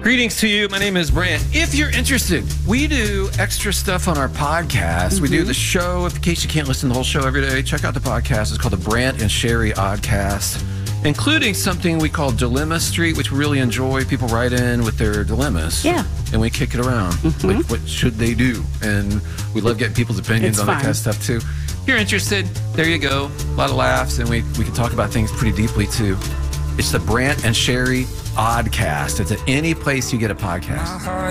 Greetings to you. My name is Brant. If you're interested, we do extra stuff on our podcast. We do the show. In case you can't listen to the whole show every day, check out the podcast. It's called the Brant and Sherry Oddcast, including something we call Dilemma Street, which we really enjoy. People write in with their dilemmas. Yeah. And we kick it around. Like, what should they do? And we love getting people's opinions on that kind of stuff, too. If you're interested, there you go. A lot of laughs, and we can talk about things pretty deeply, too. It's the Brant and Sherry Oddcast. It's at any place you get a podcast.